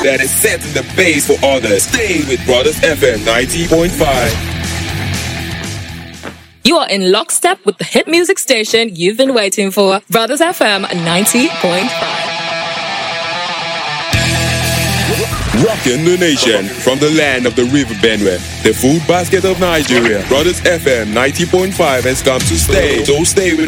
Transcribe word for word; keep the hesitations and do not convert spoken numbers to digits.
that is setting the pace for others. Stay with Brothers F M ninety point five. You are in lockstep with the hit music station you've been waiting for. Brothers F M ninety point five. Rocking the nation from the land of the River Benue, the food basket of Nigeria. Brothers F M ninety point five has come to stay. So stay with